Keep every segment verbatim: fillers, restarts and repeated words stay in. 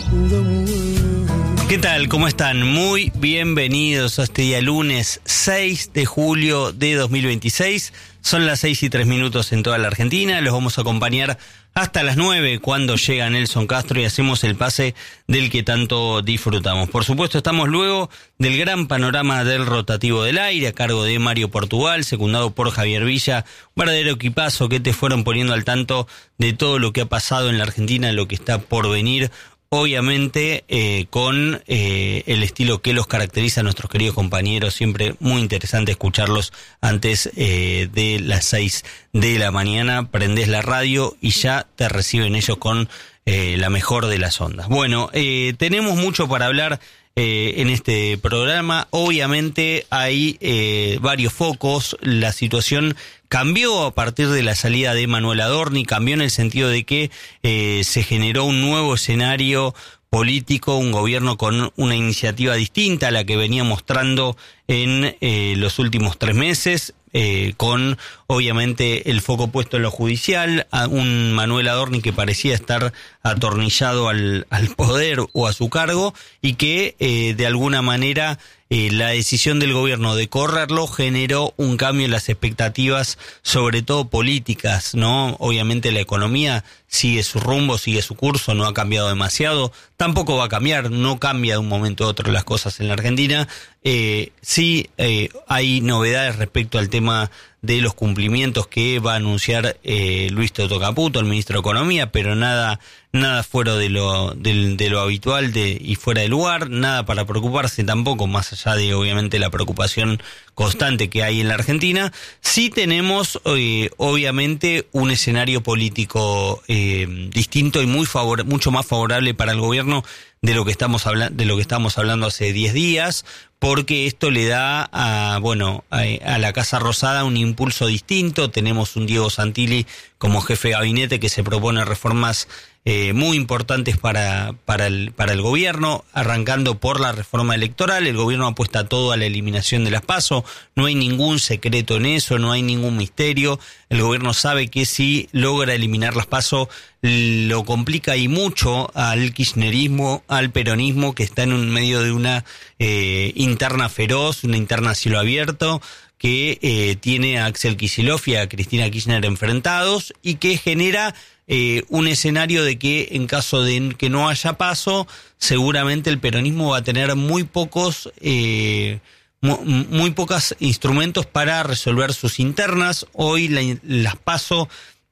¿Qué tal? ¿Cómo están? Muy bienvenidos a este día lunes seis de julio de dos mil veintiséis. Son las seis y tres minutos en toda la Argentina. Los vamos a acompañar hasta las nueve cuando llega Nelson Castro y hacemos el pase del que tanto disfrutamos. Por supuesto, estamos luego del gran panorama del rotativo del aire a cargo de Mario Portugal, secundado por Javier Villa. Un verdadero equipazo que te fueron poniendo al tanto de todo lo que ha pasado en la Argentina, lo que está por venir. Obviamente eh, con eh, el estilo que los caracteriza a nuestros queridos compañeros, siempre muy interesante escucharlos antes eh, de las seis de la mañana. Prendés la radio y ya te reciben ellos con eh, la mejor de las ondas. Bueno, eh, tenemos mucho para hablar eh, en este programa. Obviamente hay eh, varios focos. La situación cambió a partir de la salida de Manuel Adorni, cambió en el sentido de que eh, se generó un nuevo escenario político, un gobierno con una iniciativa distinta a la que venía mostrando en eh, los últimos tres meses, eh, con obviamente el foco puesto en lo judicial, a un Manuel Adorni que parecía estar atornillado al, al poder o a su cargo y que eh, de alguna manera Eh, la decisión del gobierno de correrlo generó un cambio en las expectativas, sobre todo políticas, ¿no? Obviamente la economía sigue su rumbo, sigue su curso, no ha cambiado demasiado, tampoco va a cambiar, no cambia de un momento a otro las cosas en la Argentina. Eh, sí eh, hay novedades respecto al tema de los cumplimientos que va a anunciar eh, Luis Toto Caputo, el ministro de Economía, pero nada nada fuera de lo de, de lo habitual de, y fuera de lugar, nada para preocuparse tampoco, más allá de obviamente la preocupación constante que hay en la Argentina. Sí tenemos eh, obviamente un escenario político eh, distinto y muy favor, mucho más favorable para el gobierno de lo que estamos hablando de lo que estamos hablando hace diez días, porque esto le da a bueno a, a la Casa Rosada un impulso distinto. Tenemos un Diego Santilli como jefe de gabinete que se propone reformas eh, muy importantes para para el para el gobierno, arrancando por la reforma electoral. El gobierno apuesta todo a la eliminación de las PASO, no hay ningún secreto en eso, no hay ningún misterio. El gobierno sabe que si logra eliminar las PASO lo complica y mucho al kirchnerismo, al peronismo, que está en un medio de una eh, interna feroz, una interna a cielo abierto, que eh, tiene a Axel Kicillof y a Cristina Kirchner enfrentados y que genera eh, un escenario de que en caso de que no haya paso, seguramente el peronismo va a tener muy pocos eh, muy, muy pocos instrumentos para resolver sus internas. Hoy la, las paso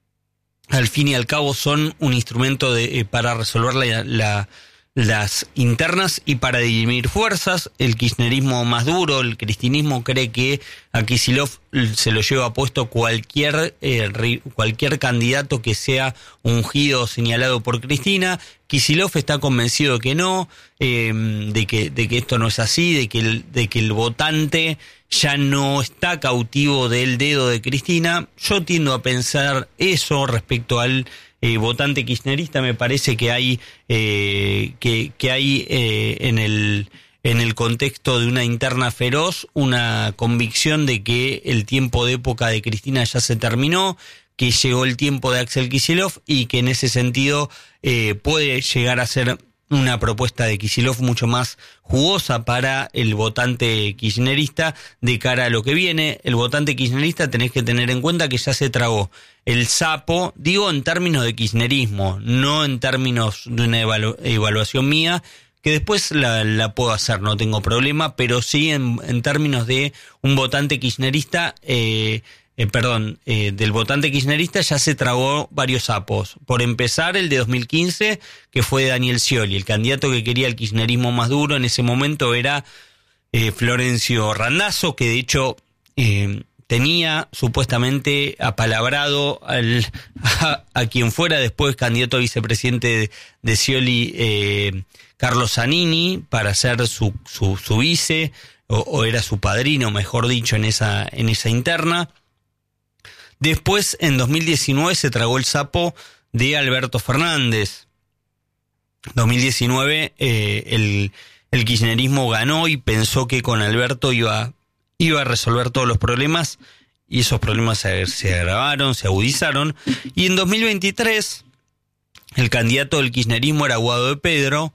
al fin y al cabo son un instrumento de, eh, para resolver la, la, las internas y para dirimir fuerzas. El kirchnerismo más duro, el cristinismo, cree que a Kicillof se lo lleva puesto cualquier eh, cualquier candidato que sea ungido o señalado por Cristina. Kicillof está convencido de que no, eh, de que de que esto no es así, de que el, de que el votante ya no está cautivo del dedo de Cristina. Yo tiendo a pensar eso respecto al eh, votante kirchnerista. Me parece que hay eh, que que hay eh, en el en el contexto de una interna feroz una convicción de que el tiempo de época de Cristina ya se terminó, que llegó el tiempo de Axel Kicillof y que en ese sentido eh, puede llegar a ser una propuesta de Kicillof mucho más jugosa para el votante kirchnerista de cara a lo que viene. El votante kirchnerista tenés que tener en cuenta que ya se tragó el sapo, digo en términos de kirchnerismo, no en términos de una evalu- evaluación mía, que después la, la puedo hacer, no tengo problema, pero sí en, en términos de un votante kirchnerista, eh, eh, perdón, eh, del votante kirchnerista ya se tragó varios sapos. Por empezar, el de dos mil quince, que fue Daniel Scioli, el candidato que quería el kirchnerismo más duro en ese momento era eh, Florencio Randazzo, que de hecho eh, tenía supuestamente apalabrado al, a, a quien fuera después candidato a vicepresidente de, de Scioli, eh, Carlos Zanini, para ser su, su, su vice, o, o era su padrino, mejor dicho, en esa, en esa interna. Después, en dos mil diecinueve, se tragó el sapo de Alberto Fernández. dos mil diecinueve, eh, el, el kirchnerismo ganó y pensó que con Alberto iba, iba a resolver todos los problemas, y esos problemas se, se agravaron, se agudizaron. Y en dos mil veintitrés, el candidato del kirchnerismo era Guado de Pedro,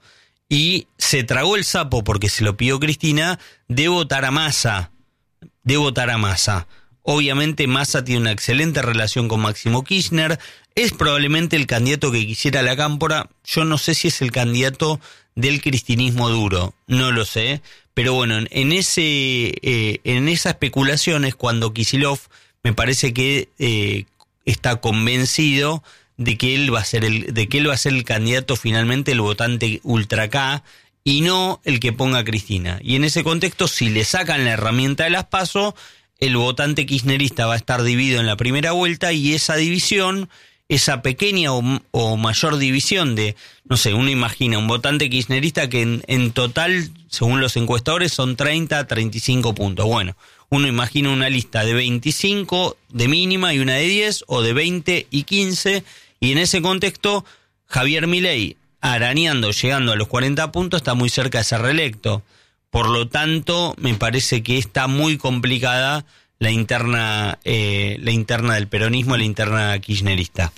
y se tragó el sapo, porque se lo pidió Cristina, de votar a Massa, de votar a Massa. Obviamente Massa tiene una excelente relación con Máximo Kirchner, es probablemente el candidato que quisiera la Cámpora. Yo no sé si es el candidato del cristinismo duro, no lo sé, pero bueno, en ese eh, en esa especulación es cuando Kicillof me parece que eh, está convencido de que él va a ser el de que él va a ser el candidato finalmente, el votante ultra K, y no el que ponga a Cristina. Y en ese contexto, si le sacan la herramienta de las PASO, el votante kirchnerista va a estar dividido en la primera vuelta, y esa división, esa pequeña o, o mayor división de, no sé, uno imagina un votante kirchnerista que en, en total, según los encuestadores, son treinta, treinta y cinco puntos. Bueno, uno imagina una lista de veinticinco de mínima y una de diez, o de veinte y quince, y en ese contexto, Javier Milei, arañando, llegando a los cuarenta puntos, está muy cerca de ser reelecto. Por lo tanto, me parece que está muy complicada la interna, eh, la interna del peronismo, la interna kirchnerista.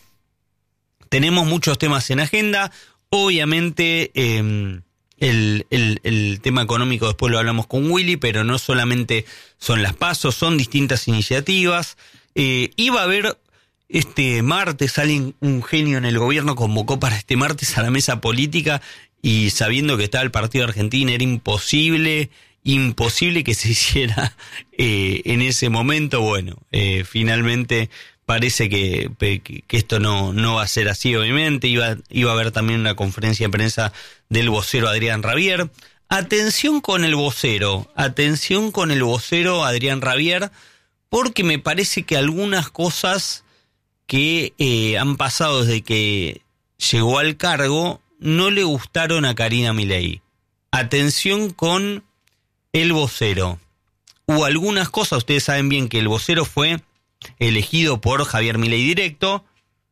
Tenemos muchos temas en agenda. Obviamente, eh, el, el, el tema económico después lo hablamos con Willy, pero no solamente son las PASO, son distintas iniciativas. Eh, iba a haber este martes, alguien, un genio en el gobierno convocó para este martes a la mesa política, y sabiendo que estaba el partido de Argentina, era imposible, imposible que se hiciera eh, en ese momento. Bueno, eh, finalmente parece que, que, que esto no, no va a ser así, obviamente. Iba, iba a haber también una conferencia de prensa del vocero Adrián Rabier. Atención con el vocero, atención con el vocero Adrián Rabier, porque me parece que algunas cosas que eh, han pasado desde que llegó al cargo no le gustaron a Karina Milei. Atención con el vocero. Hubo algunas cosas, ustedes saben bien que el vocero fue elegido por Javier Milei directo,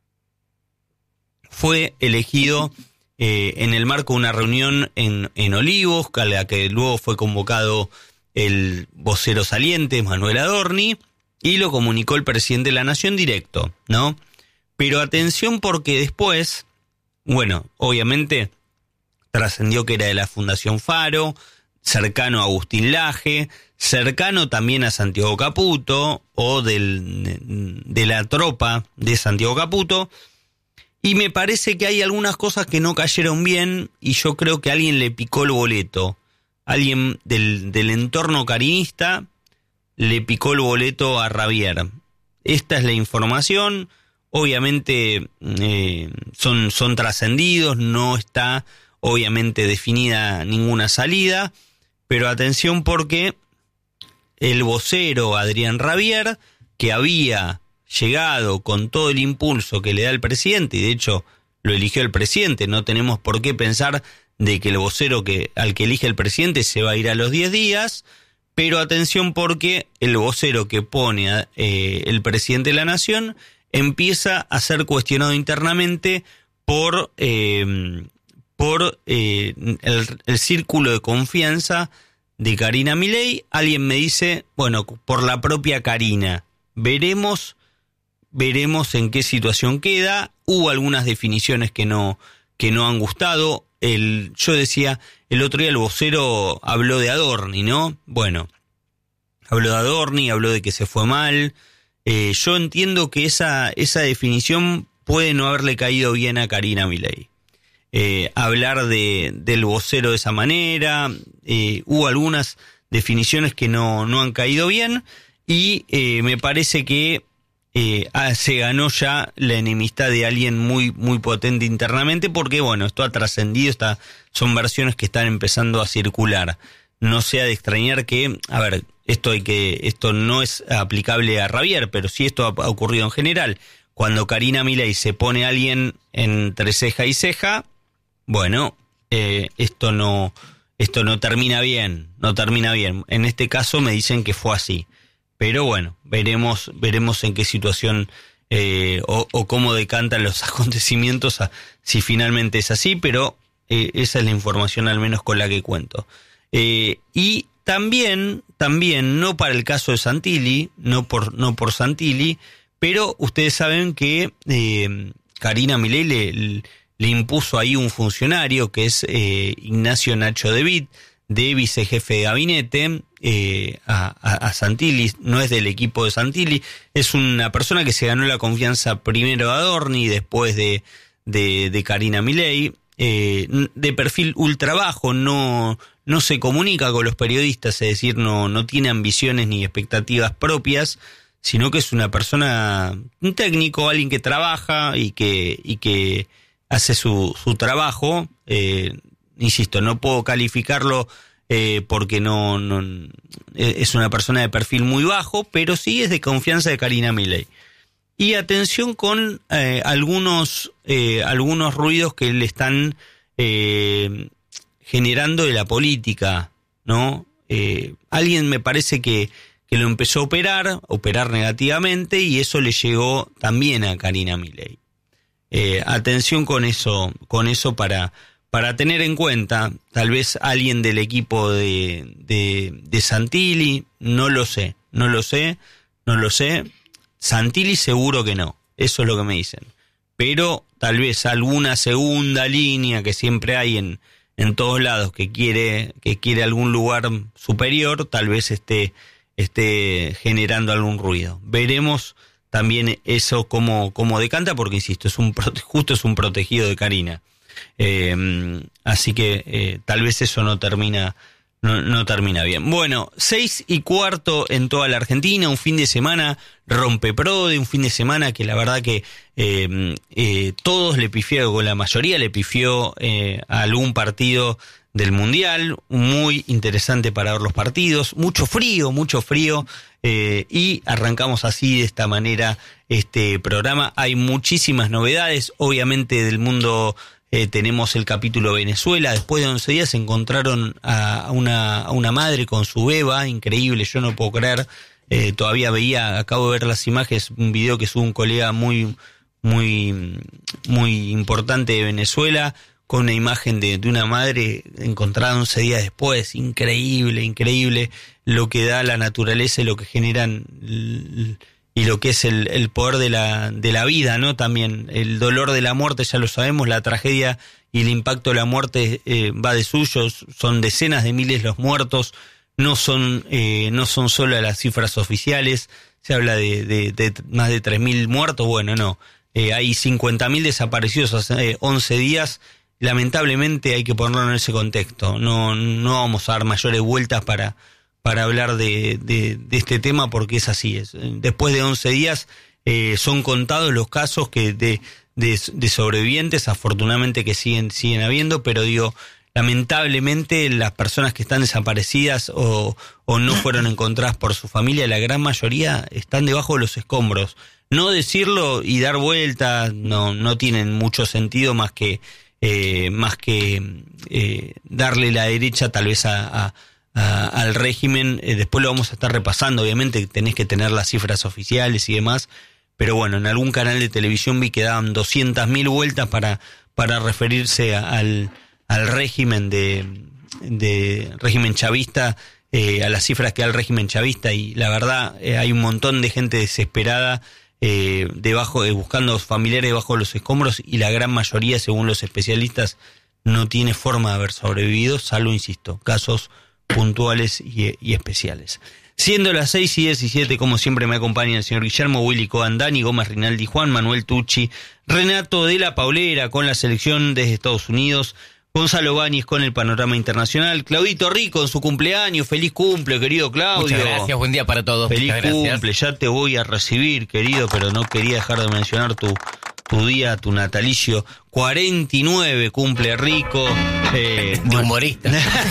fue elegido eh, en el marco de una reunión en, en Olivos, a la que luego fue convocado el vocero saliente, Manuel Adorni, y lo comunicó el presidente de la Nación directo, ¿no? Pero atención, porque después, bueno, obviamente trascendió que era de la Fundación Faro, cercano a Agustín Laje, cercano también a Santiago Caputo, o del, de la tropa de Santiago Caputo, y me parece que hay algunas cosas que no cayeron bien, y yo creo que alguien le picó el boleto, alguien del, del entorno carinista le picó el boleto a Rabier. Esta es la información. Obviamente eh, son, son trascendidos, no está obviamente definida ninguna salida, pero atención, porque el vocero Adrián Rabier, que había llegado con todo el impulso que le da el presidente, y de hecho lo eligió el presidente, no tenemos por qué pensar de que el vocero que, al que elige el presidente se va a ir a los diez días, pero atención, porque el vocero que pone a, eh, el presidente de la Nación empieza a ser cuestionado internamente por, eh, por eh, el, el círculo de confianza de Karina Milei. Alguien me dice, bueno, por la propia Karina. Veremos, veremos en qué situación queda. Hubo algunas definiciones que no, que no han gustado. El, yo decía, el otro día el vocero habló de Adorni, ¿no? Bueno, habló de Adorni, habló de que se fue mal. Eh, yo entiendo que esa, esa definición puede no haberle caído bien a Karina Milei. Eh, hablar de, del vocero de esa manera, eh, hubo algunas definiciones que no, no han caído bien, y eh, me parece que eh, ah, se ganó ya la enemistad de alguien muy, muy potente internamente, porque bueno, esto ha trascendido, está, son versiones que están empezando a circular. No sea de extrañar que, a ver, esto hay que, esto no es aplicable a Rabier, pero sí esto ha, ha ocurrido en general. Cuando Karina Milei se pone a alguien entre ceja y ceja, bueno, eh, esto no, esto no termina bien, no termina bien. En este caso me dicen que fue así, pero bueno, veremos, veremos en qué situación eh, o, o cómo decantan los acontecimientos, a, si finalmente es así, pero eh, esa es la información al menos con la que cuento. Eh, y también, también, no para el caso de Santilli, no por, no por Santilli, pero ustedes saben que eh, Karina Milei le, le impuso ahí un funcionario que es eh, Ignacio Nacho De Witt, de vicejefe de gabinete, eh, a, a, a Santilli. No es del equipo de Santilli, es una persona que se ganó la confianza primero de Adorni, después de, de, de Karina Milei, eh, de perfil ultra bajo, no, no se comunica con los periodistas, es decir, no, no tiene ambiciones ni expectativas propias, sino que es una persona, un técnico, alguien que trabaja y que, y que hace su, su trabajo. eh, Insisto, no puedo calificarlo eh, porque no, no es una persona de perfil muy bajo, pero sí es de confianza de Karina Milei. Y atención con eh, algunos eh, algunos ruidos que le están eh, generando de la política, ¿no? Eh, alguien me parece que, que lo empezó a operar, operar negativamente, y eso le llegó también a Karina Milei. Eh, atención con eso, con eso para... Para tener en cuenta, tal vez alguien del equipo de, de, de Santilli, no lo sé, no lo sé, no lo sé. Santilli seguro que no, eso es lo que me dicen. Pero tal vez alguna segunda línea que siempre hay en, en todos lados que quiere, que quiere algún lugar superior, tal vez esté, esté generando algún ruido. Veremos también eso cómo, cómo decanta, porque insisto, es un justo es un protegido de Karina. Eh, así que eh, tal vez eso no termina no, no termina bien. Bueno, seis y cuarto en toda la Argentina, un fin de semana rompeprode, un fin de semana que la verdad que eh, eh, todos le pifió, con la mayoría le pifió eh, a algún partido del Mundial, muy interesante para ver los partidos, mucho frío, mucho frío, eh, y arrancamos así de esta manera este programa. Hay muchísimas novedades, obviamente del mundo. Eh, tenemos el capítulo Venezuela. Después de once días encontraron a una, a una madre con su beba, increíble, yo no puedo creer. Eh, todavía veía, acabo de ver las imágenes, un video que subió un colega muy, muy, muy importante de Venezuela, con una imagen de, de una madre encontrada once días después. Increíble, increíble lo que da la naturaleza y lo que generan l- y lo que es el, el poder de la, de la vida, ¿no? También el dolor de la muerte, ya lo sabemos, la tragedia y el impacto de la muerte eh, va de suyos, son decenas de miles los muertos, no son eh, no son solo las cifras oficiales, se habla de, de, de más de tres mil muertos, bueno, no, eh, hay cincuenta mil desaparecidos hace eh, once días, lamentablemente hay que ponerlo en ese contexto, no, no vamos a dar mayores vueltas para... para hablar de, de, de este tema, porque es así. Es. Después de once días eh, son contados los casos que de, de, de sobrevivientes, afortunadamente que siguen, siguen habiendo, pero digo, lamentablemente las personas que están desaparecidas o, o no fueron encontradas por su familia, la gran mayoría están debajo de los escombros. No decirlo y dar vueltas no, no tienen mucho sentido más que, eh, más que eh, darle la derecha tal vez a... a A, al régimen. Eh, después lo vamos a estar repasando, obviamente tenés que tener las cifras oficiales y demás, pero bueno, en algún canal de televisión vi que daban doscientas mil vueltas para, para referirse a, al, al régimen de, de régimen chavista, eh, a las cifras que da el régimen chavista, y la verdad eh, hay un montón de gente desesperada eh, debajo, eh, buscando familiares debajo de los escombros, y la gran mayoría, según los especialistas, no tiene forma de haber sobrevivido, salvo, insisto, casos puntuales y, y especiales. Siendo las seis y diecisiete, como siempre me acompaña el señor Guillermo Willy Coan, Dani Gómez Rinaldi, Juan Manuel Tucci, Renato de la Paulera con la selección desde Estados Unidos, Gonzalo Báñez con el panorama internacional, Claudito Rico en su cumpleaños, feliz cumple, querido Claudio. Muchas gracias, buen día para todos. Feliz Muchas gracias. cumple, ya te voy a recibir, querido, pero no quería dejar de mencionar tu, tu día, tu natalicio. cuarenta y nueve cumple Rico. Eh, de humorista.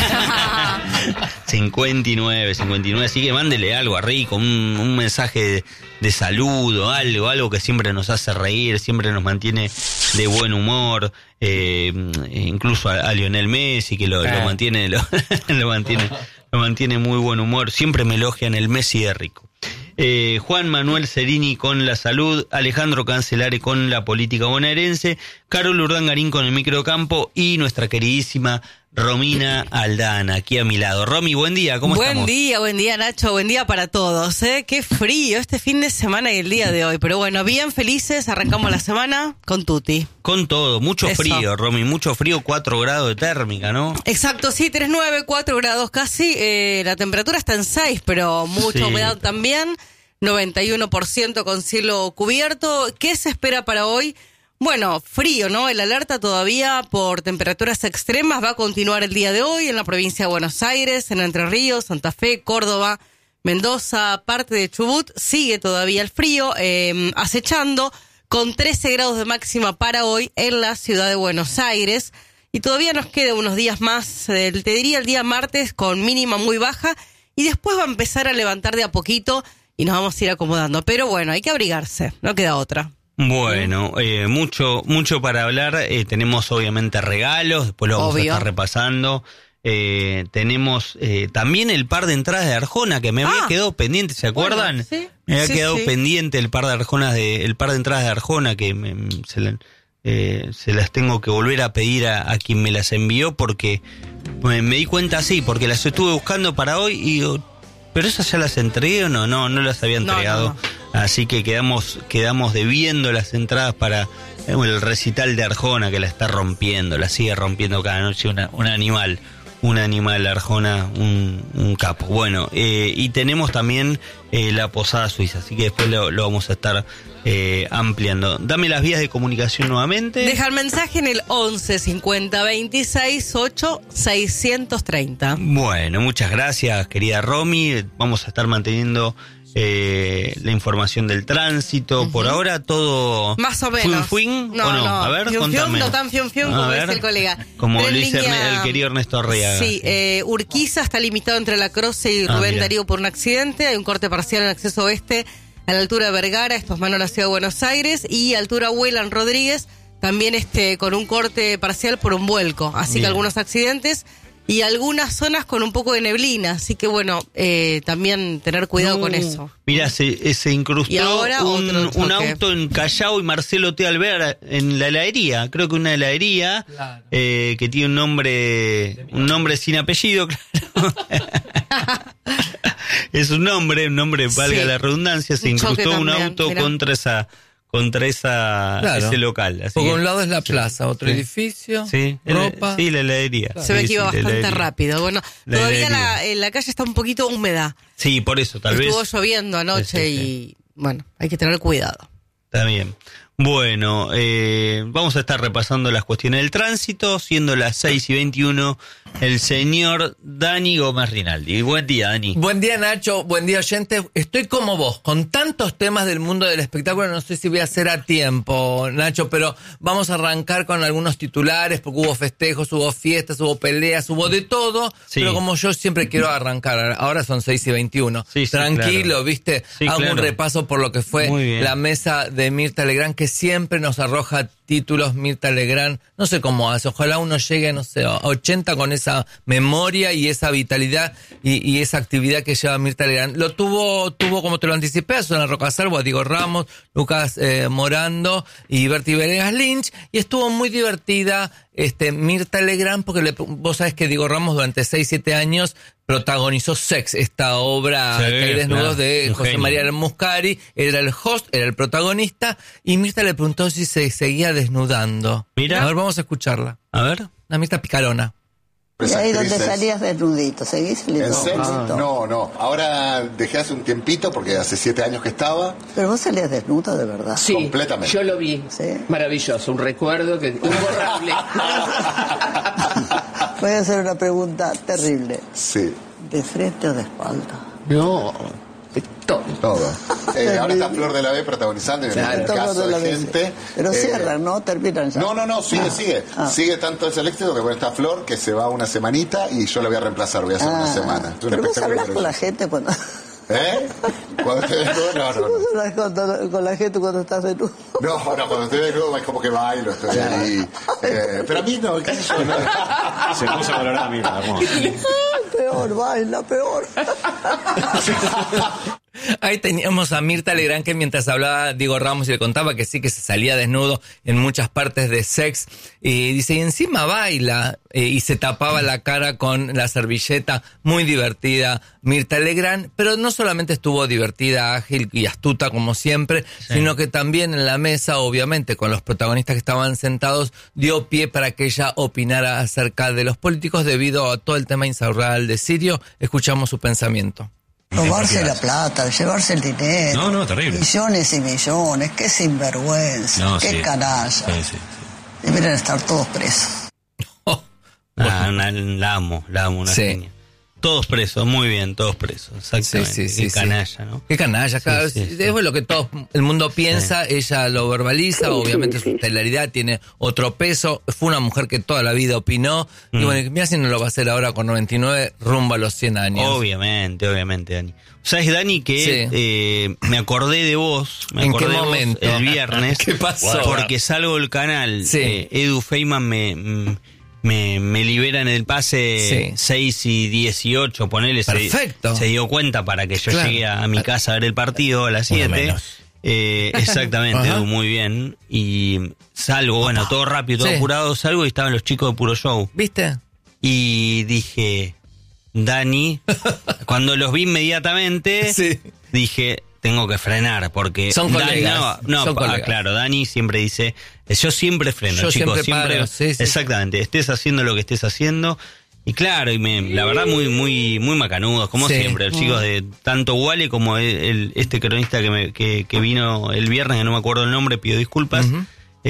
cincuenta y nueve, cincuenta y nueve, así que mándele algo a Rico, un, un mensaje de, de saludo, algo, algo que siempre nos hace reír, siempre nos mantiene de buen humor, eh, incluso a, a Lionel Messi, que lo, ah. lo mantiene, lo, lo mantiene, lo mantiene muy buen humor, siempre me elogian el Messi de Rico. Eh, Juan Manuel Cerini con la salud, Alejandro Cancelare con la política bonaerense, Carol Urdangarín con el microcampo y nuestra queridísima Romina Aldana, aquí a mi lado. Romy, buen día, ¿cómo buen estamos? Buen día, buen día, Nacho, buen día para todos, ¿eh? Qué frío este fin de semana y el día de hoy, pero bueno, bien felices, arrancamos la semana con tutti. Con todo, mucho Eso. frío, Romy, mucho frío, cuatro grados de térmica, ¿no? Exacto, sí, tres nueve, cuatro grados casi, eh, la temperatura está en seis, pero mucha Sí. humedad también, noventa y uno por ciento con cielo cubierto. ¿Qué se espera para hoy? Bueno, frío, ¿no? El alerta todavía por temperaturas extremas va a continuar el día de hoy en la provincia de Buenos Aires, en Entre Ríos, Santa Fe, Córdoba, Mendoza, parte de Chubut. Sigue todavía el frío eh, acechando con trece grados de máxima para hoy en la ciudad de Buenos Aires. Y todavía nos queda unos días más, eh, te diría el día martes con mínima muy baja y después va a empezar a levantar de a poquito y nos vamos a ir acomodando. Pero bueno, hay que abrigarse, no queda otra. Bueno, eh, mucho mucho para hablar. Eh, tenemos obviamente regalos, después lo vamos Obvio. a estar repasando. Eh, tenemos eh, también el par de entradas de Arjona que me había Ah. quedado pendiente, ¿se acuerdan? Bueno, sí. Me había Sí, quedado sí. pendiente el par de Arjonas de, el par de entradas de Arjona que me, se, la- eh, se las tengo que volver a pedir a, a quien me las envió porque me, me di cuenta así, porque las estuve buscando para hoy y digo, ¿pero esas ya las entregué o no? No, no las había No, entregado. no, no. Así que quedamos quedamos debiendo las entradas para eh, el recital de Arjona que la está rompiendo, la sigue rompiendo cada noche, una, un animal, un animal Arjona, un, un capo. Bueno, eh, y tenemos también eh, la Posada Suiza, así que después lo, lo vamos a estar eh, ampliando. Dame las vías de comunicación nuevamente. Deja el mensaje en el once cincuenta veintiséis ocho seiscientos treinta. Bueno, muchas gracias, querida Romy. Vamos a estar manteniendo eh, la información del tránsito. Por ahora todo... Más o menos. ¿Fuin, fuin No, o no? no. A ver, Fiun, fiun, contame. no tan fiun, fiun A como ver, dice el colega. Como Tren dice línea- Erne- el querido Ernesto Arriaga. Sí, eh, Urquiza está limitado entre La Croce y Ah, Rubén mira. Darío por un accidente. Hay un corte parcial en acceso oeste a la altura de Vergara, esto es mano a la ciudad de Buenos Aires, y altura Huelan Rodríguez, también este con un corte parcial por un vuelco. Así Bien. que algunos accidentes y algunas zonas con un poco de neblina. Así que bueno, eh, también tener cuidado No. con eso. Mira, se, se incrustó Y ahora un, otro un choque. auto en Callao y Marcelo T. Alvear en la heladería. Creo que una heladería Claro. eh, que tiene un nombre un nombre sin apellido, claro. Es un nombre, un nombre, valga Sí. la redundancia, se Un choque incrustó un también, auto mirá. contra esa contra esa Claro. ese local. Así Porque que- un lado es la plaza, otro Sí. edificio, Sí, ropa. el- sí, la heladería. Se ve Sí, que iba sí, la bastante heladería. rápido. Bueno, La todavía heladería. la, eh, la calle está un poquito húmeda. Sí, por eso, tal Estuvo vez. lloviendo anoche Sí, sí, sí. y bueno, hay que tener cuidado. Está bien. Bueno, eh, vamos a estar repasando las cuestiones del tránsito, siendo las seis y veintiuno, el señor Dani Gómez Rinaldi. Buen día, Dani. Buen día, Nacho. Buen día, oyente. Estoy como vos, con tantos temas del mundo del espectáculo, no sé si voy a hacer a tiempo, Nacho, pero vamos a arrancar con algunos titulares, porque hubo festejos, hubo fiestas, hubo peleas, hubo de todo, Sí. pero como yo siempre quiero arrancar, ahora son seis y veintiuno. Sí, sí, Tranquilo, claro. ¿viste? Sí, Hago claro. un repaso por lo que fue Muy bien. la mesa de Mirta Legrand, que siempre nos arroja títulos. Mirta Legrand, no sé cómo hace, ojalá uno llegue, no sé, a ochenta con esa memoria y esa vitalidad y, y esa actividad que lleva Mirta Legrand. Lo tuvo, tuvo como te lo anticipé, a Susana Rocasalvo, a Diego Ramos, Lucas eh, Morando y Berti Venegas Lynch, y estuvo muy divertida este Mirta Legrand, porque le, vos sabés que Diego Ramos durante seis, siete años protagonizó Sex, esta obra Sí, que hay desnudos claro, de un José genio. María Muscari, era el host, era el protagonista, y Mirta le preguntó si se seguía desnudando. Mira. A ver, vamos a escucharla. A ver. Una Mirta picarona. Y ahí donde actrices. salías desnudito, ¿seguís saliendo ¿En serio? desnudito? No, no. Ahora dejé hace un tiempito porque hace siete años que estaba. Pero vos salías desnudo de verdad. Sí, Completamente. yo lo vi. Sí. Maravilloso, un recuerdo que imborrable. Voy a hacer una pregunta terrible. Sí, ¿De frente o de espalda? No, de todo. todo. Eh, ahora está Flor de la B protagonizando y en Claro. el Todo caso de la de vez. gente. Pero eh, cierran, ¿no? Terminan ya. No, no, no, sigue, Ah. sigue. Ah. Sigue tanto es el éxito que bueno, está Flor que se va una semanita y yo la voy a reemplazar, voy a hacer Ah. una semana. Es un Pero vos espectáculo hablás con la maravilloso. gente cuando... ¿Eh? Cuando te desnudo, no, no, no. Vos hablas con, con la gente cuando estás desnudo. No, no, cuando estoy desnudo es como que bailo, estoy ahí. Eh, pero a mí no, qué sé yo, no. Se puso colorada, mira, hermoso. Peor, baila, peor. Ahí teníamos a Mirta Legrand, que mientras hablaba Diego Ramos y le contaba que sí, que se salía desnudo en muchas partes de Sex, y dice, y encima baila, eh, y se tapaba la cara con la servilleta, muy divertida Mirta Legrand, pero no solamente estuvo divertida, ágil y astuta como siempre, sí. sino que también en la mesa, obviamente, con los protagonistas que estaban sentados, dio pie para que ella opinara acerca de los políticos debido a todo el tema insaurral de Sirio. Escuchamos su pensamiento. Robarse la plata, llevarse el dinero. No, no, terrible. Millones y millones, qué sinvergüenza, no, qué sí. canalla. Sí, sí, sí. Deberían estar todos presos. Oh. Ah, una, la amo, la amo, una sí. genia. Todos presos, muy bien, todos presos, exactamente. Sí, sí, sí, qué sí. canalla, ¿no? Qué canalla, claro. Sí, sí, sí. Es lo que todo el mundo piensa, sí. ella lo verbaliza, sí, obviamente sí, su estelaridad sí. tiene otro peso. Fue una mujer que toda la vida opinó. Mm. Y bueno, mira si no lo va a hacer ahora con noventa y nueve, rumbo a los cien años. Obviamente, obviamente, Dani. ¿Sabes, Dani, que sí. eh, me acordé de vos? Me ¿En acordé qué de momento? Vos el viernes. ¿Qué pasó? Porque salgo del canal. Sí. Eh, Edu Feynman me... Me, me liberan el pase sí. seis y dieciocho, ponele. Perfecto. Se, se dio cuenta para que yo claro. llegue a, a mi casa a ver el partido a las siete. Eh, exactamente, Edu, muy bien. Y salgo, bueno, todo rápido, todo sí. apurado, salgo y estaban los chicos de Puro Show. ¿Viste? Y dije, Dani, cuando los vi inmediatamente, sí. dije... Tengo que frenar porque... Son Dani, colegas. No, no son ah, colegas. Claro, Dani siempre dice... Yo siempre freno, yo chicos. Siempre siempre paro, sí, sí. Exactamente, estés haciendo lo que estés haciendo. Y claro, y me, la verdad muy muy muy macanudos, como sí. siempre. Los chicos de tanto Wale como el, el, este cronista que, me, que, que vino el viernes, que no me acuerdo el nombre, pido disculpas. Uh-huh.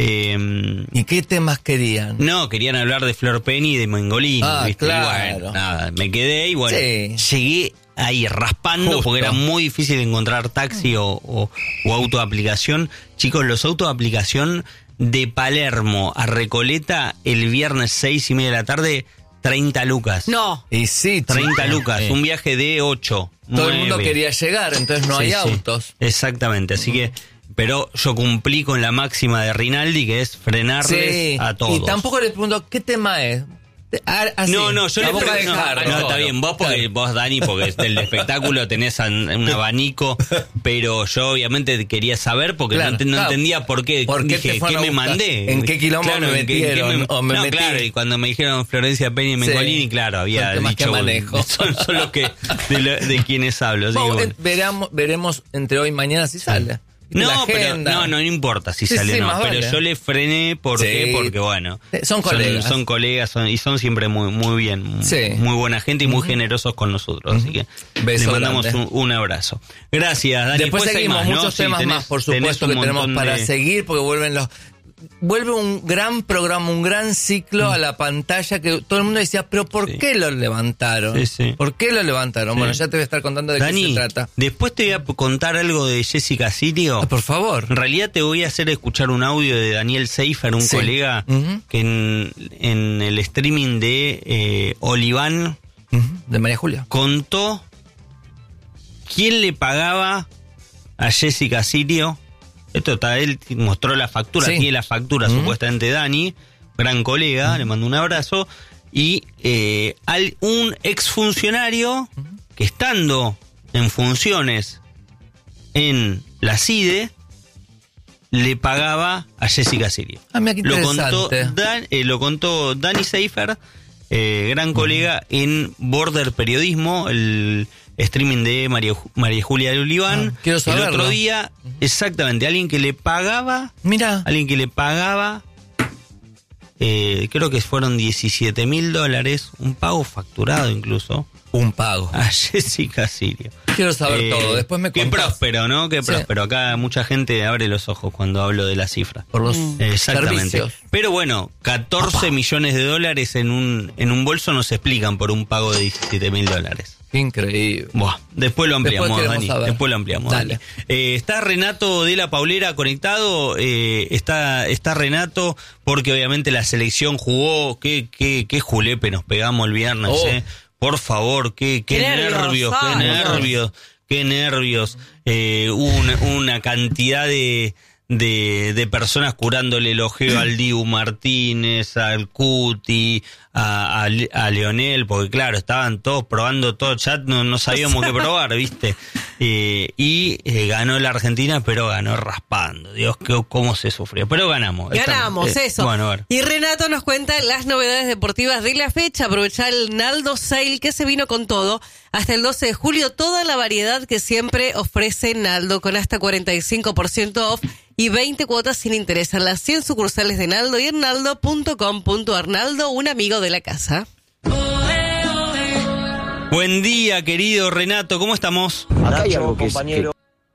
Eh, ¿Y qué temas querían? No, querían hablar de Flor Penny y de Mengolini. Ah, ¿viste? claro. Y bueno, nada, me quedé y bueno, sí. llegué ahí raspando Justo. porque era muy difícil encontrar taxi o, o, o auto de aplicación. Chicos, los autos de aplicación de Palermo a Recoleta el viernes seis y media de la tarde, treinta lucas. No. Y sí, treinta lucas, sí. un viaje de ocho. Todo nueve. El mundo quería llegar, entonces no sí, hay sí. autos. Exactamente, así que... Pero yo cumplí con la máxima de Rinaldi, que es frenarles sí. a todos. Y tampoco les pregunto, ¿qué tema es? Así, no, no, yo le pregunto. No, no, no, está bien, vos porque claro. vos, Dani, porque del espectáculo tenés un abanico, pero yo obviamente quería saber porque claro, no, no claro. entendía por qué. ¿Por qué dije, ¿qué me mandé? ¿En qué quilombo claro, me metieron? Me, o me no, metí. claro, y cuando me dijeron Florencia Peña y Mengolini, sí. claro, había dicho... manejo. Son, son los que, de, lo, de quienes hablo. Bueno, bueno. veremos, veremos entre hoy y mañana si sale. No, pero no, no, no importa si sí, sale o sí, no, pero vale. yo le frené ¿por sí. qué? Porque bueno, son colegas, son, son colegas son, y son siempre muy muy bien, sí. muy buena gente y muy uh-huh. generosos con nosotros, uh-huh. así que Beso le mandamos un, un abrazo. Gracias, Dani. Después, Después seguimos, más, muchos ¿no? temas sí, tenés, más, por supuesto, que tenemos para de... seguir, porque vuelven los... Vuelve un gran programa, un gran ciclo mm. a la pantalla que todo el mundo decía, pero ¿por sí. qué lo levantaron? Sí, sí. ¿Por qué lo levantaron? Sí. Bueno, ya te voy a estar contando de Dani, qué se trata. Después te voy a contar algo de Jessica Sirio. Ah, por favor. En realidad te voy a hacer escuchar un audio de Daniel Seifer, un sí. colega, uh-huh. que en, en el streaming de eh, Oliván, uh-huh. de María Julia, contó quién le pagaba a Jessica Sirio. Esto está, él mostró la factura, sí. tiene la factura uh-huh. supuestamente Dani, gran colega, uh-huh. le mando un abrazo, y eh, al, un exfuncionario uh-huh. que estando en funciones en la C I D E le pagaba a Jessica Sirio. Ah, mira, qué lo contó interesante. Dan, eh, lo contó Dani Seifer, eh, gran colega uh-huh. en Border Periodismo, el streaming de María, María Julia de Oliván. Ah, quiero saberlo. El otro día, uh-huh. exactamente, alguien que le pagaba, mira, alguien que le pagaba, eh, creo que fueron diecisiete mil dólares, un pago facturado incluso. Un pago. A Jessica Sirio. Quiero saber eh, todo, después me contás. Qué próspero, ¿no? Qué sí. próspero. Acá mucha gente abre los ojos cuando hablo de la cifra. Por los mm. Exactamente. servicios. Pero bueno, catorce Papá. millones de dólares en un en un bolso no se explican por un pago de diecisiete mil dólares. Increíble. Buah, después lo ampliamos, después Dani. Saber. Después lo ampliamos, Dale. Dani. Eh, está Renato de la Paulera conectado. Eh, está, está Renato porque obviamente la selección jugó. Qué, qué, qué julepe nos pegamos el viernes, oh. eh. Por favor, qué, qué, qué nervios, qué nervios, qué nervios. Eh, una, una cantidad de, de, de personas curándole el ojeo al Dibu Martínez, al Cuti, a, a, a Leonel, porque claro, estaban todos probando todo chat, no, no sabíamos qué probar, ¿viste? Eh, y eh, ganó la Argentina, pero ganó raspando. Dios, qué, cómo se sufrió. Pero ganamos. Ganamos, Estamos, eh, eso. Bueno, a ver. Y Renato nos cuenta las novedades deportivas de la fecha. Aprovechar el Naldo Sale que se vino con todo. Hasta el doce de julio, toda la variedad que siempre ofrece Naldo, con hasta cuarenta y cinco por ciento off y veinte cuotas sin interés en las cien sucursales de Naldo y en naldo punto com punto ar. Naldo, un amigo de la casa. Buen día, querido Renato, ¿cómo estamos? Acá hay algo que es, compañero.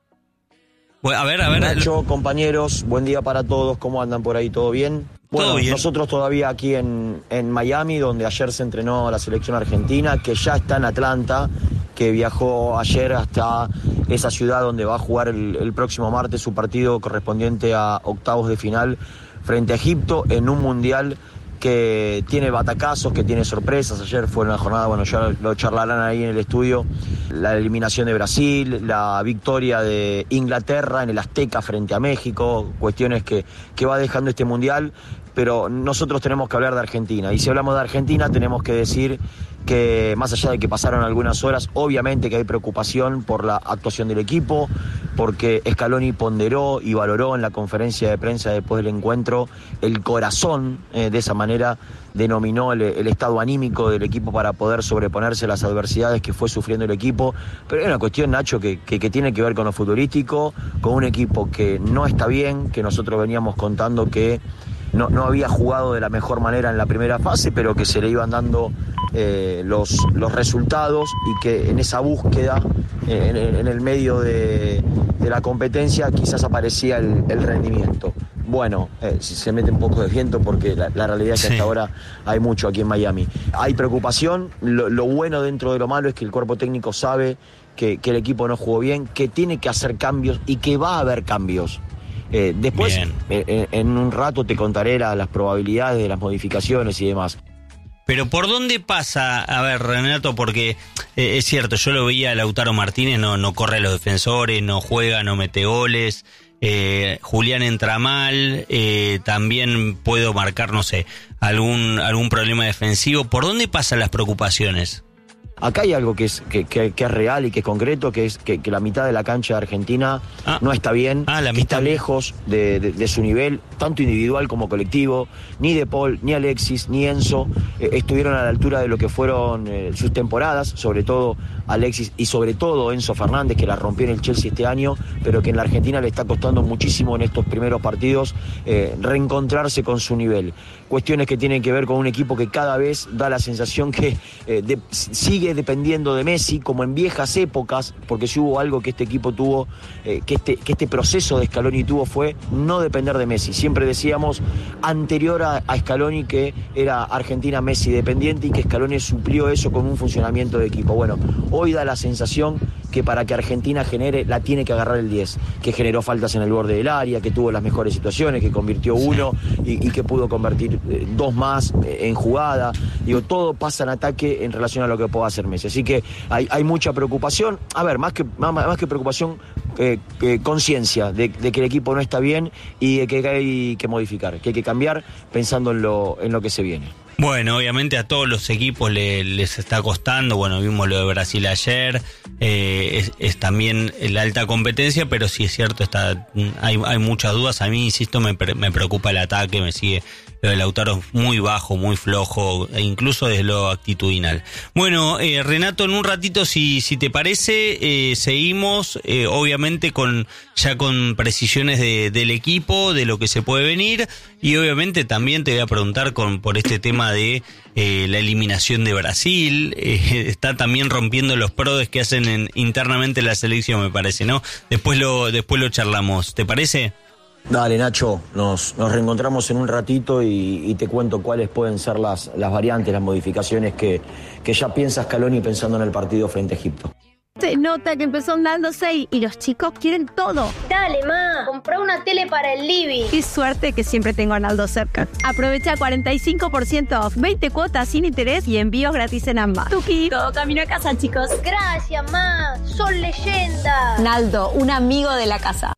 Que... A ver, a ver. Nacho, compañeros, buen día para todos. ¿Cómo andan por ahí? ¿Todo bien? Bueno, Todo bien. Nosotros todavía aquí en, en Miami, donde ayer se entrenó la selección argentina, que ya está en Atlanta, que viajó ayer hasta esa ciudad donde va a jugar el, el próximo martes su partido correspondiente a octavos de final frente a Egipto en un mundial que tiene batacazos, que tiene sorpresas. Ayer fue una jornada, bueno, ya lo charlarán ahí en el estudio, la eliminación de Brasil, la victoria de Inglaterra en el Azteca frente a México, cuestiones que, que va dejando este mundial, pero nosotros tenemos que hablar de Argentina, y si hablamos de Argentina tenemos que decir que más allá de que pasaron algunas horas, obviamente que hay preocupación por la actuación del equipo, porque Scaloni ponderó y valoró en la conferencia de prensa después del encuentro el corazón, eh, de esa manera denominó el, el estado anímico del equipo para poder sobreponerse a las adversidades que fue sufriendo el equipo. Pero hay una cuestión, Nacho, que, que, que tiene que ver con lo futbolístico, con un equipo que no está bien, que nosotros veníamos contando que No, no había jugado de la mejor manera en la primera fase, pero que se le iban dando eh, los, los resultados, y que en esa búsqueda, eh, en, en el medio de, de la competencia, quizás aparecía el, el rendimiento. Bueno, eh, si se mete un poco de viento, porque la, la realidad es que sí, hasta ahora hay mucho aquí en Miami. Hay preocupación, lo, lo bueno dentro de lo malo es que el cuerpo técnico sabe que, que el equipo no jugó bien, que tiene que hacer cambios y que va a haber cambios. Eh, después, eh, en un rato te contaré la, las probabilidades de las modificaciones y demás. Pero ¿por dónde pasa? A ver, Renato, porque eh, es cierto, yo lo veía a Lautaro Martínez, no, no corre a los defensores, no juega, no mete goles. Eh, Julián entra mal, eh, también puedo marcar, no sé, algún, algún problema defensivo. ¿Por dónde pasan las preocupaciones? Acá hay algo que es que, que, que es real y que es concreto, que es que, que la mitad de la cancha de Argentina ah. no está bien, ah, la que mitad. Está lejos de, de, de su nivel, tanto individual como colectivo. Ni De Paul, ni Alexis, ni Enzo eh, estuvieron a la altura de lo que fueron eh, sus temporadas, sobre todo Alexis y sobre todo Enzo Fernández, que la rompió en el Chelsea este año, pero que en la Argentina le está costando muchísimo en estos primeros partidos eh, reencontrarse con su nivel. Cuestiones que tienen que ver con un equipo que cada vez da la sensación que eh, de, sigue dependiendo de Messi, como en viejas épocas, porque si hubo algo que este equipo tuvo, eh, que, este, que este proceso de Scaloni tuvo, fue no depender de Messi. Siempre decíamos, anterior a, a Scaloni, que era Argentina Messi dependiente, y que Scaloni suplió eso con un funcionamiento de equipo. Bueno, hoy da la sensación que para que Argentina genere, la tiene que agarrar el diez, que generó faltas en el borde del área, que tuvo las mejores situaciones, que convirtió uno y, y que pudo convertir eh, dos más eh, en jugada. Digo, todo pasa en ataque en relación a lo que pueda hacer Messi. Así que hay, hay mucha preocupación. A ver, más que, más, más que preocupación, eh, eh, conciencia de, de que el equipo no está bien y de que hay que modificar, que hay que cambiar pensando en lo, en lo que se viene. Bueno, obviamente a todos los equipos le, les está costando. Bueno, vimos lo de Brasil ayer, eh, es, es también la alta competencia, pero sí es cierto, está hay, hay muchas dudas. A mí, insisto, me, me preocupa el ataque, me sigue lo de Lautaro muy bajo, muy flojo, e incluso desde lo actitudinal. Bueno, eh, Renato, en un ratito, si, si te parece, eh, seguimos, eh, obviamente con ya con precisiones de, del equipo, de lo que se puede venir, y obviamente también te voy a preguntar con por este tema de eh, la eliminación de Brasil. Eh, está también rompiendo los prodes que hacen en, internamente la selección, me parece, ¿no? Después lo, después lo charlamos, ¿te parece? Dale, Nacho, nos, nos reencontramos en un ratito y, y te cuento cuáles pueden ser las, las variantes, las modificaciones que, que ya piensa Scaloni pensando en el partido frente a Egipto. Se nota que empezó un Naldo seis y los chicos quieren todo. Dale, ma, comprá una tele para el living. Qué suerte que siempre tengo a Naldo cerca. Aprovecha cuarenta y cinco por ciento off, veinte cuotas sin interés y envíos gratis en ambas. Tuki, todo camino a casa, chicos. Gracias, ma, son leyendas. Naldo, un amigo de la casa.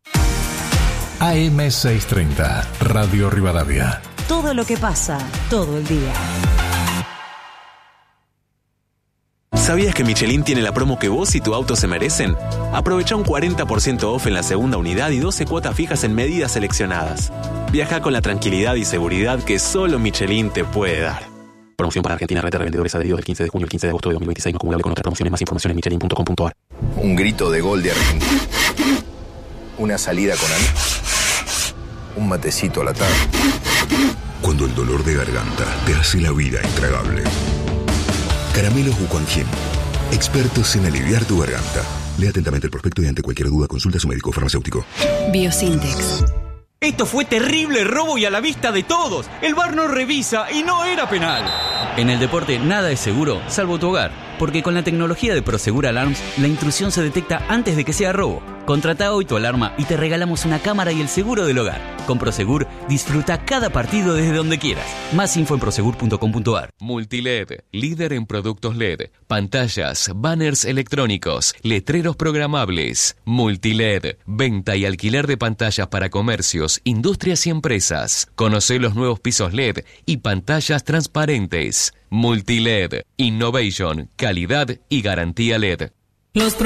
A M seiscientos treinta, Radio Rivadavia. Todo lo que pasa, todo el día. ¿Sabías que Michelin tiene la promo que vos y tu auto se merecen? Aprovecha un cuarenta por ciento off en la segunda unidad y doce cuotas fijas en medidas seleccionadas. Viaja con la tranquilidad y seguridad que solo Michelin te puede dar. Promoción para Argentina, red de revendedores adheridos del quince de junio al quince de agosto de dos mil veintiséis, no acumulable con otras promociones. Más información en michelin punto com punto a r. Un grito de gol de Argentina. Una salida con amigos. Un matecito a la tarde. Cuando el dolor de garganta te hace la vida intragable. Caramelos Wuquanjin, expertos en aliviar tu garganta. Lea atentamente el prospecto y ante cualquier duda consulta a su médico farmacéutico. Biosintex. Esto fue terrible robo y a la vista de todos. El V A R no revisa y no era penal. En el deporte nada es seguro, salvo tu hogar. Porque con la tecnología de Prosegur Alarms, la intrusión se detecta antes de que sea robo. Contrata hoy tu alarma y te regalamos una cámara y el seguro del hogar. Con Prosegur, disfruta cada partido desde donde quieras. Más info en prosegur punto com punto a r. Multiled, líder en productos L E D, pantallas, banners electrónicos, letreros programables. Multiled, venta y alquiler de pantallas para comercios, industrias y empresas. Conoce los nuevos pisos L E D y pantallas transparentes. Multiled, innovation, calidad y garantía L E D. Los